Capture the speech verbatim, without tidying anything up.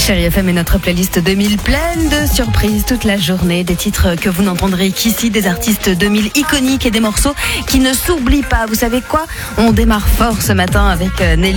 Chérie F M est notre playlist deux mille pleine de surprises toute la journée, des titres que vous n'entendrez qu'ici, des artistes deux mille iconiques et des morceaux qui ne s'oublient pas. Vous savez quoi ? On démarre fort ce matin avec Nelly.